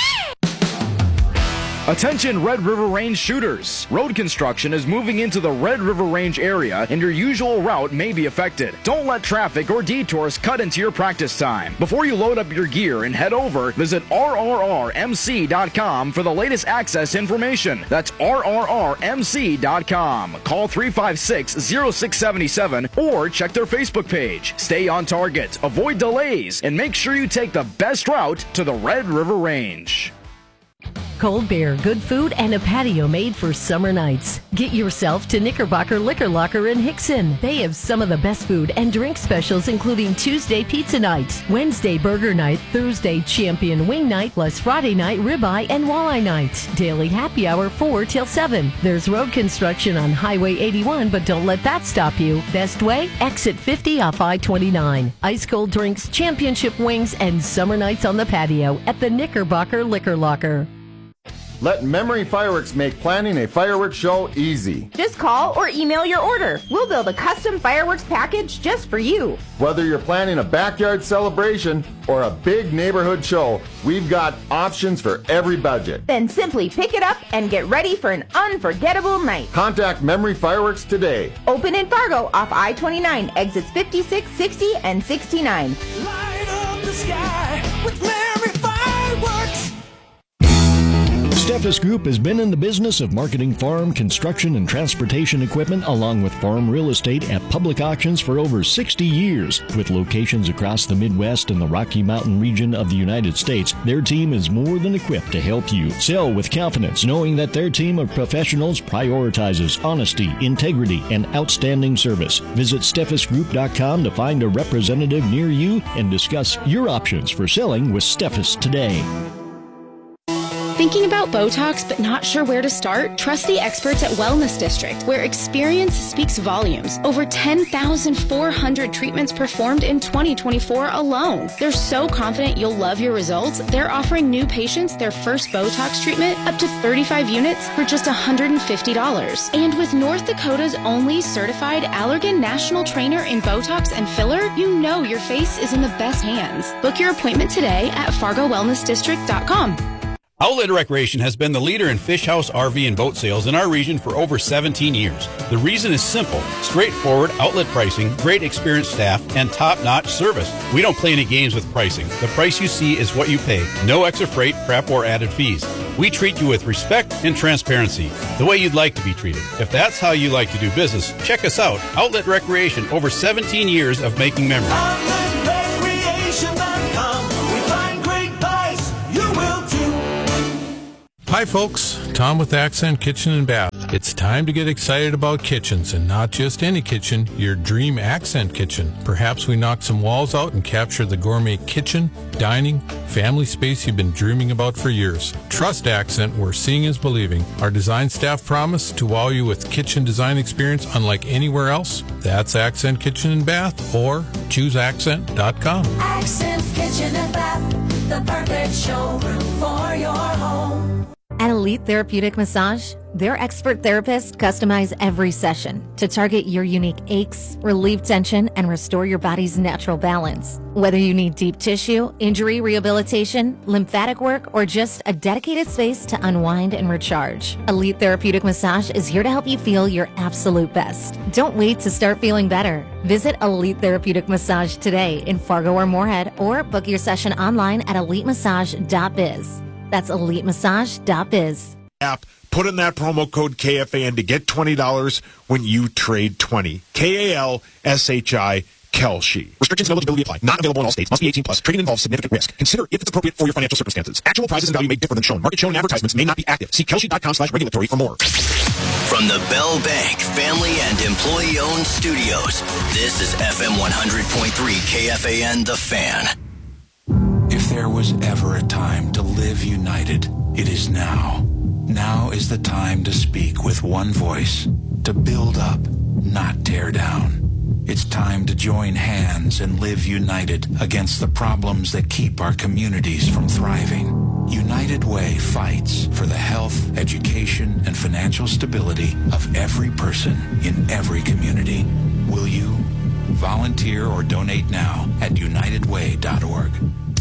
Attention Red River Range shooters. Road construction is moving into the Red River Range area and your usual route may be affected. Don't let traffic or detours cut into your practice time. Before you load up your gear and head over, visit R R R M C dot com for the latest access information. That's R R R M C dot com. Call three five six, zero six seven seven or check their Facebook page. Stay on target, avoid delays, and make sure you take the best route to the Red River Range. Cold beer, good food, and a patio made for summer nights. Get yourself to Knickerbocker Liquor Locker in Hickson. They have some of the best food and drink specials, including Tuesday pizza night, Wednesday burger night, Thursday champion wing night, plus Friday night ribeye and walleye night. Daily happy hour four till seven. There's road construction on Highway eighty-one, but don't let that stop you. Best way? Exit fifty off I twenty-nine. Ice cold drinks, championship wings, and summer nights on the patio at the Knickerbocker Liquor Locker. Let Memory Fireworks make planning a fireworks show easy. Just call or email your order. We'll build a custom fireworks package just for you. Whether you're planning a backyard celebration or a big neighborhood show, we've got options for every budget. Then simply pick it up and get ready for an unforgettable night. Contact Memory Fireworks today. Open in Fargo off I twenty-nine, exits fifty-six, sixty, and sixty-nine. Light up the sky with Memory Fireworks. Steffes Group has been in the business of marketing farm, construction, and transportation equipment along with farm real estate at public auctions for over sixty years. With locations across the Midwest and the Rocky Mountain region of the United States, their team is more than equipped to help you sell with confidence, knowing that their team of professionals prioritizes honesty, integrity, and outstanding service. Visit Steffes Group dot com to find a representative near you and discuss your options for selling with Steffes today. Thinking about Botox but not sure where to start? Trust the experts at Wellness District, where experience speaks volumes. Over ten thousand four hundred treatments performed in twenty twenty-four alone. They're so confident you'll love your results, they're offering new patients their first Botox treatment up to thirty-five units for just one hundred fifty dollars. And with North Dakota's only certified Allergan National Trainer in Botox and filler, you know your face is in the best hands. Book your appointment today at fargo wellness district dot com. Outlet Recreation has been the leader in fish house, R V, and boat sales in our region for over seventeen years. The reason is simple: straightforward outlet pricing, great experienced staff, and top-notch service. We don't play any games with pricing. The price you see is what you pay. No extra freight, prep, or added fees. We treat you with respect and transparency, the way you'd like to be treated. If that's how you like to do business, check us out. Outlet Recreation, over seventeen years of making memories. outlet recreation dot com. We find great buys. You will too. Hi folks, Tom with Accent Kitchen and Bath. It's time to get excited about kitchens, and not just any kitchen, your dream Accent kitchen. Perhaps we knock some walls out and capture the gourmet kitchen, dining, family space you've been dreaming about for years. Trust Accent, where seeing is believing. Our design staff promise to wow you with kitchen design experience unlike anywhere else. That's Accent Kitchen and Bath, or choose accent dot com. Accent Kitchen and Bath, the perfect showroom for your home. At Elite Therapeutic Massage, their expert therapists customize every session to target your unique aches, relieve tension, and restore your body's natural balance. Whether you need deep tissue, injury rehabilitation, lymphatic work, or just a dedicated space to unwind and recharge, Elite Therapeutic Massage is here to help you feel your absolute best. Don't wait to start feeling better. Visit Elite Therapeutic Massage today in Fargo or Moorhead, or book your session online at elite massage dot biz. That's elite massage dot biz. App, put in that promo code K F A N to get twenty dollars when you trade twenty. K A L S H I, Kelshi. Restrictions and eligibility apply. Not available in all states. Must be eighteen plus. Trading involves significant risk. Consider if it's appropriate for your financial circumstances. Actual prices and value may differ than shown. Market shown advertisements may not be active. See kelshi dot com slash regulatory for more. From the Bell Bank family and employee-owned studios, this is F M one hundred point three K F A N The Fan. If there was ever a time to live united, it is now. Now is the time to speak with one voice, to build up, not tear down. It's time to join hands and live united against the problems that keep our communities from thriving. United Way fights for the health, education, and financial stability of every person in every community. Will you? Volunteer or donate now at united way dot org.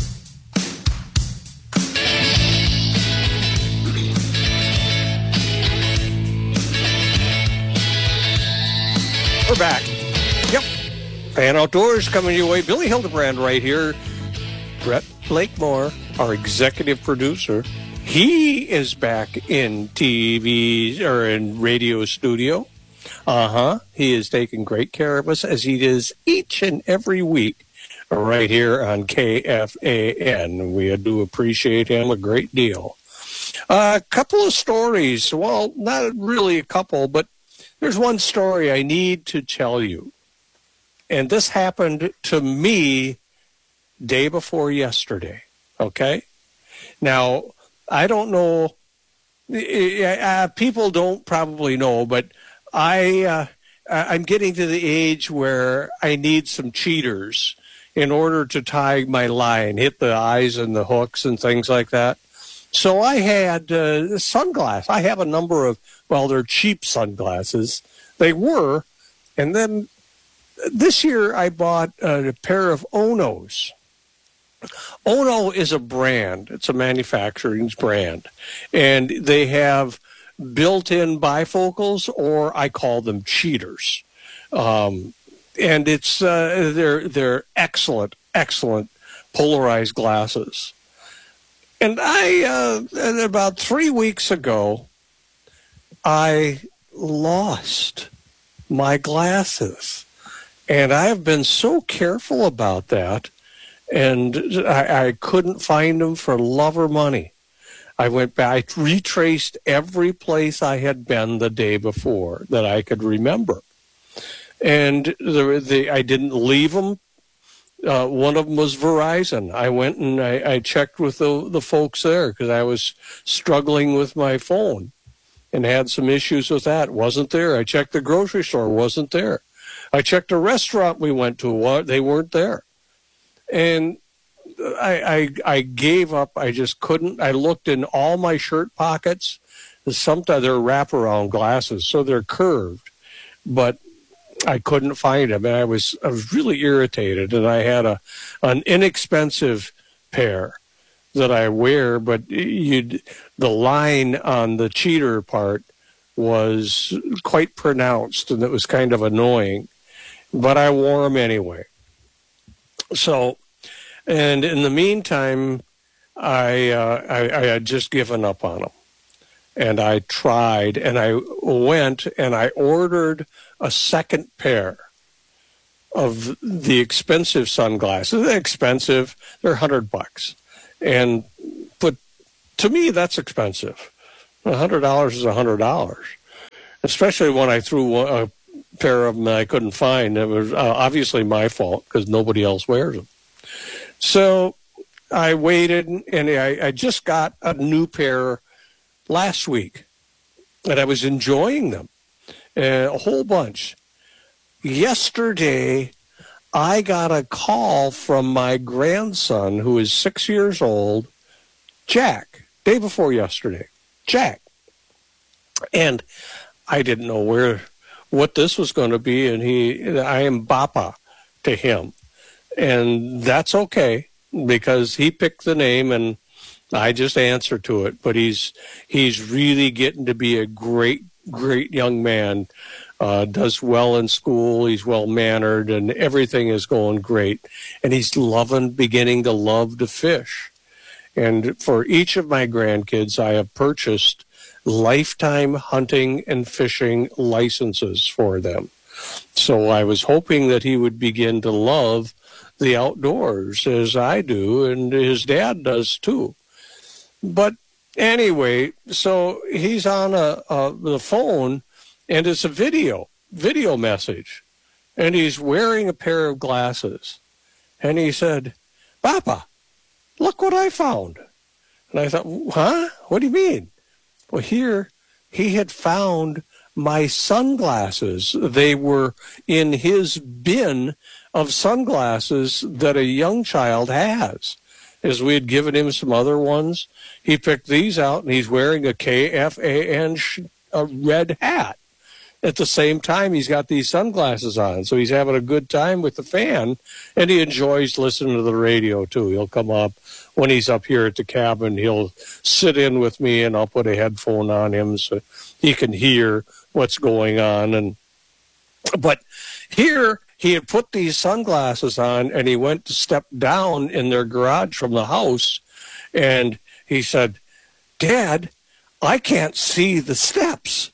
We're back. Yep. Fan Outdoors coming your way. Billy Hildebrand right here. Brett Blakemore, our executive producer. He is back in T V or in radio studio. Uh-huh. He is taking great care of us, as he does each and every week right here on K F A N. We do appreciate him a great deal. A uh, couple of stories. Well, not really a couple, but there's one story I need to tell you. And this happened to me day before yesterday, okay? Now, I don't know, uh, people don't probably know, but I, uh, I'm getting to the age where I need some cheaters in order to tie my line, hit the eyes and the hooks and things like that. So I had uh, sunglasses. I have a number of, well, they're cheap sunglasses. They were. And then this year I bought a pair of Onos. Ono is a brand. It's a manufacturing brand. And they have built-in bifocals, or I call them cheaters. Um, and it's uh, they're they're excellent, excellent polarized glasses. And I, uh, about three weeks ago, I lost my glasses. And I have been so careful about that. And I, I couldn't find them for love or money. I went back, I retraced every place I had been the day before that I could remember. And the, the, I didn't leave them Uh, one of them was Verizon. I went and I, I checked with the, the folks there because I was struggling with my phone and had some issues with that. Wasn't there. I checked the grocery store. Wasn't there. I checked a restaurant we went to. They weren't there. And I, I, I gave up. I just couldn't. I looked in all my shirt pockets. Sometimes they're wraparound glasses, so they're curved. But I couldn't find them, and I was I was really irritated. And I had a an inexpensive pair that I wear, but you the line on the cheater part was quite pronounced, and it was kind of annoying. But I wore them anyway. So, and in the meantime, I uh, I, I had just given up on them. And I tried, and I went and I ordered a second pair of the expensive sunglasses. They're expensive. They're a hundred bucks. And, but to me, that's expensive. A hundred dollars is a hundred dollars, especially when I threw a pair of them that I couldn't find. It was uh, obviously my fault because nobody else wears them. So I waited, and I, I just got a new pair last week, and I was enjoying them uh, a whole bunch. Yesterday, I got a call from my grandson, who is six years old, Jack, day before yesterday, Jack. And I didn't know where, what this was going to be, and he, I am Bapa to him. And that's okay, because he picked the name, and I just answer to it. But he's he's really getting to be a great, great young man. Uh, does well in school. He's well-mannered, and everything is going great. And he's loving, beginning to love to fish. And for each of my grandkids, I have purchased lifetime hunting and fishing licenses for them. So I was hoping that he would begin to love the outdoors as I do, and his dad does too. But anyway, so he's on a, a, the phone, and it's a video, video message. And he's wearing a pair of glasses. And he said, Papa, look what I found. And I thought, huh? What do you mean? Well, here he had found my sunglasses. They were in his bin of sunglasses that a young child has. As we had given him some other ones, he picked these out, and he's wearing a K F A N sh- a red hat. At the same time, he's got these sunglasses on, so he's having a good time with the fan, and he enjoys listening to the radio, too. He'll come up when he's up here at the cabin. He'll sit in with me, and I'll put a headphone on him so he can hear what's going on. And But here, he had put these sunglasses on, and he went to step down in their garage from the house, and he said, Dad, I can't see the steps.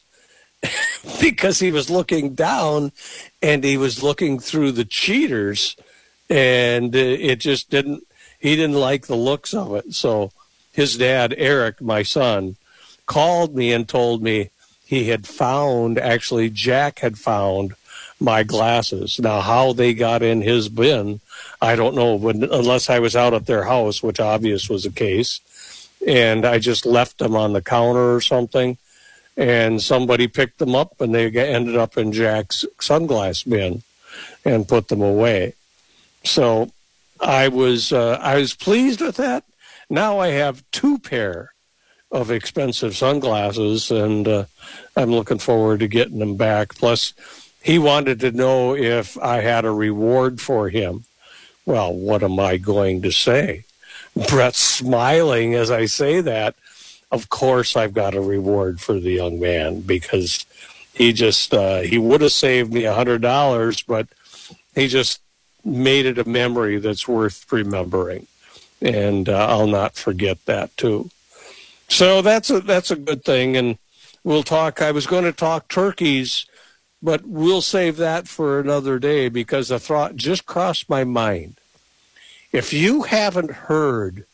Because he was looking down, and he was looking through the cheaters, and it just didn't, he didn't like the looks of it. So his dad, Eric, my son, called me and told me he had found, actually Jack had found my glasses. Now, how they got in his bin, I don't know, but unless I was out at their house, which obvious was the case, and I just left them on the counter or something, and somebody picked them up, and they ended up in Jack's sunglass bin and put them away. So I was uh, I was pleased with that. Now I have two pair of expensive sunglasses, and uh, I'm looking forward to getting them back. Plus, he wanted to know if I had a reward for him. Well, what am I going to say? Brett's smiling as I say that. Of course I've got a reward for the young man, because he just, uh, he would have saved me a hundred dollars, but he just made it a memory that's worth remembering. And uh, I'll not forget that too. So that's a, that's a good thing. And we'll talk, I was going to talk turkeys, but we'll save that for another day, because the thought just crossed my mind. If you haven't heard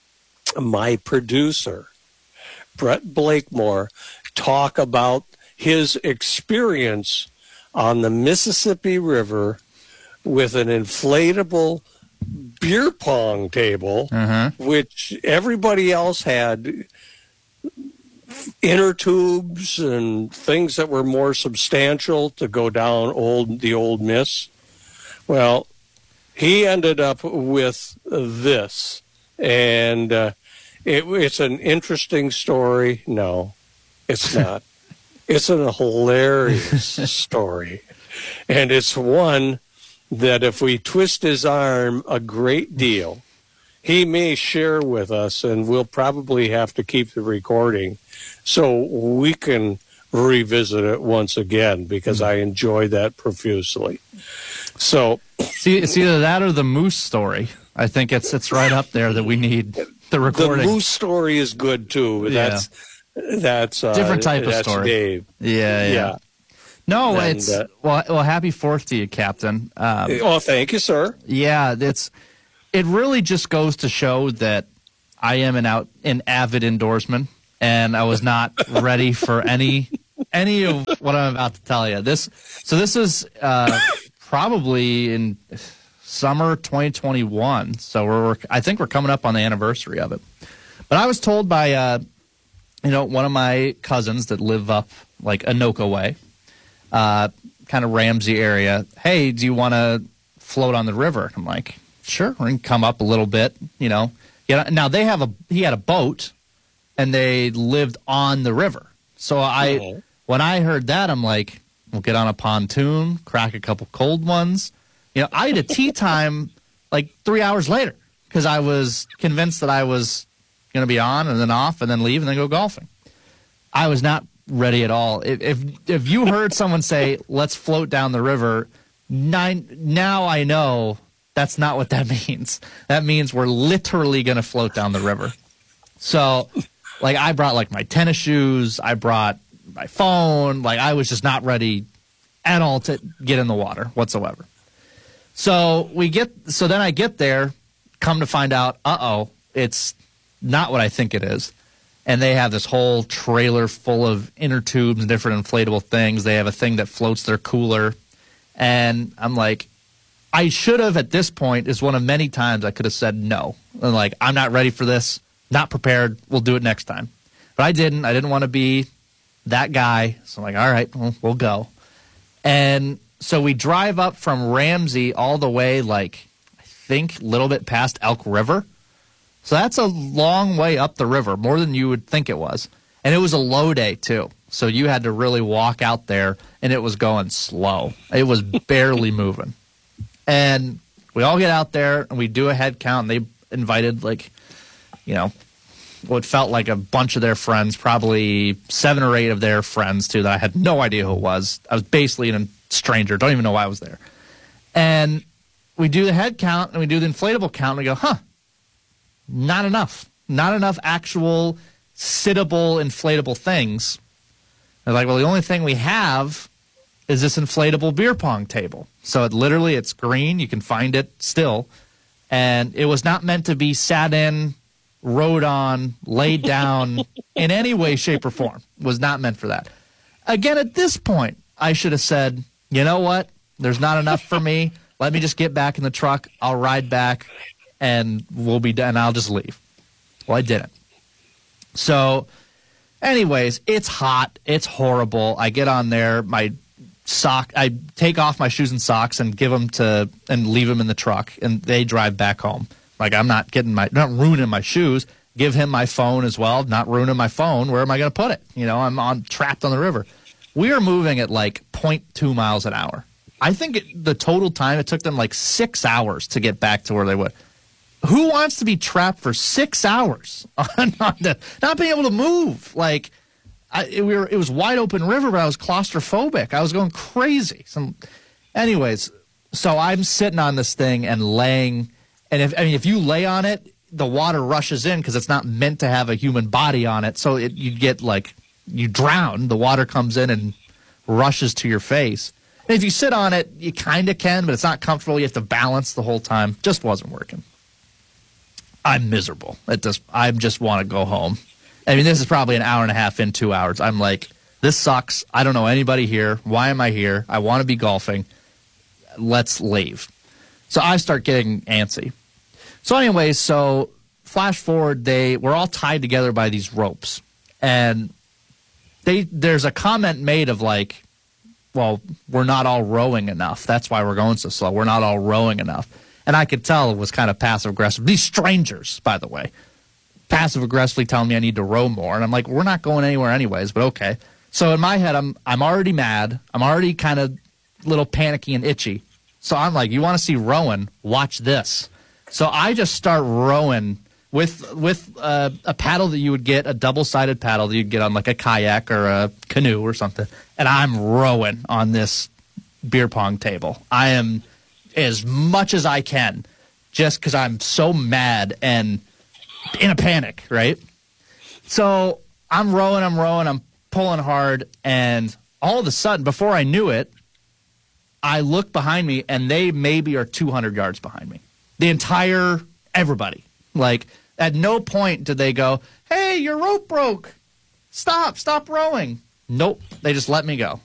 my producer, Brett Blakemore, talk about his experience on the Mississippi River with an inflatable beer pong table, Uh-huh. which everybody else had inner tubes and things that were more substantial to go down old the old Miss. Well, he ended up with this, and uh, it, it's an interesting story. No, it's not. It's a hilarious story, and it's one that if we twist his arm a great deal, he may share with us, and we'll probably have to keep the recording so we can revisit it once again, because I enjoy that profusely. So, See, it's either that or the moose story. I think it's it's right up there that we need the recording. the moose story is good too. Yeah. That's that's uh, Different type of that's story. Dave. Yeah, yeah. Yeah. No, And, it's uh, well. Well, happy Fourth to you, Captain. Um, oh, thank you, sir. Yeah, it's it really just goes to show that I am an out an avid indoorsman, and I was not ready for any any of what I'm about to tell you. This so this is uh, probably in summer twenty twenty-one. So we're, we're I think we're coming up on the anniversary of it. But I was told by uh, you know one of my cousins that live up like Anoka way, uh, kind of Ramsey area. Hey, do you want to float on the river? I'm like, sure, we can come up a little bit. You know, yeah. Now they have a he had a boat, and they lived on the river. So I Oh. when I heard that, I'm like, we'll get on a pontoon, crack a couple cold ones. You know, I had a tea time like three hours later because I was convinced that I was going to be on and then off and then leave and then go golfing. I was not ready at all. If if, if you heard someone say, let's float down the river, nine, now I know that's not what that means. That means we're literally going to float down the river. So, like, I brought, like, my tennis shoes. I brought my phone. Like, I was just not ready at all to get in the water whatsoever. So we get, so then I get there, come to find out, uh-oh, it's not what I think it is. And they have this whole trailer full of inner tubes and different inflatable things. They have a thing that floats their cooler. And I'm like, I should have at this point is one of many times I could have said no. And like, I'm not ready for this, not prepared, we'll do it next time. But I didn't. I didn't want to be that guy. So I'm like, all right, well, we'll go. And so we drive up from Ramsey all the way, like, I think a little bit past Elk River. So that's a long way up the river, more than you would think it was. And it was a low day, too. So you had to really walk out there, and it was going slow. It was barely moving. And we all get out there, and we do a head count. And they invited, like, you know, what felt like a bunch of their friends, probably seven or eight of their friends, too, that I had no idea who it was. I was basically a stranger. Don't even know why I was there. And we do the head count, and we do the inflatable count, and we go, huh, not enough. Not enough actual sittable, inflatable things. They're like, well, the only thing we have is this inflatable beer pong table. So it literally, it's green. You can find it still. And it was not meant to be sat in, rode on, laid down in any way, shape, or form. It was not meant for that. Again, at this point, I should have said, you know what? There's not enough for me. Let me just get back in the truck. I'll ride back, and we'll be done. I'll just leave. Well, I didn't. So, anyways, it's hot. It's horrible. I get on there. My sock. I take off my shoes and socks and give them to and leave them in the truck, and they drive back home. Like, I'm not getting my not ruining my shoes. Give him my phone as well. Not ruining my phone. Where am I going to put it? You know, I'm on trapped on the river. We are moving at like zero point two miles an hour. I think it, the total time it took them like six hours to get back to where they would. Who wants to be trapped for six hours on, on the, not being able to move? Like, I, it, we were, it was wide open river, but I was claustrophobic. I was going crazy. Some, anyways, so I'm sitting on this thing and laying, and if I mean if you lay on it, the water rushes in because it's not meant to have a human body on it. So it, you get like you drown. The water comes in and rushes to your face. And if you sit on it, you kind of can, but it's not comfortable. You have to balance the whole time. Just wasn't working. I'm miserable. It just, I just want to go home. I mean, this is probably an hour and a half in, two hours. I'm like, this sucks. I don't know anybody here. Why am I here? I want to be golfing. Let's leave. So I start getting antsy. So anyways, so flash forward, they we're all tied together by these ropes. And they there's a comment made of like, well, we're not all rowing enough. That's why we're going so slow. We're not all rowing enough. And I could tell it was kind of passive-aggressive. These strangers, by the way, passive-aggressively telling me I need to row more. And I'm like, we're not going anywhere anyways, but okay. So in my head, I'm I'm already mad. I'm already kind of a little panicky and itchy. So I'm like, you want to see rowing? Watch this. So I just start rowing with with uh, a paddle that you would get, a double-sided paddle that you'd get on like a kayak or a canoe or something. And I'm rowing on this beer pong table. I am as much as I can just because I'm so mad and in a panic, right? So I'm rowing, I'm rowing, I'm pulling hard, and all of a sudden, before I knew it, I look behind me, and they maybe are two hundred yards behind me. The entire, everybody. Like, at no point did they go, hey, your rope broke. Stop, stop rowing. Nope, they just let me go.